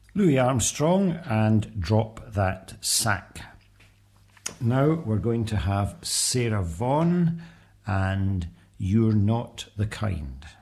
Louis Armstrong and Drop That Sack. Now we're going to have Sarah Vaughan and You're Not the Kind.